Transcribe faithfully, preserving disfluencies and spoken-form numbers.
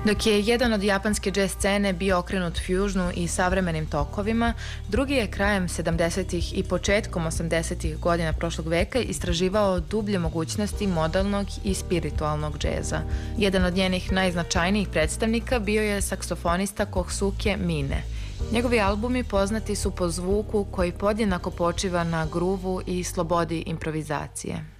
Dok je jedan od japanske džez scene bio okrenut fjužnu i savremenim tokovima, drugi je krajem sedamdesetih i početkom osamdesetih godina prošlog veka istraživao dublje mogućnosti modalnog i spiritualnog džeza. Jedan od njenih najznačajnijih predstavnika bio je saksofonista Kohsuke Mine. Njegovi albumi poznati su po zvuku koji podjednako počiva na gruvu i slobodi improvizacije.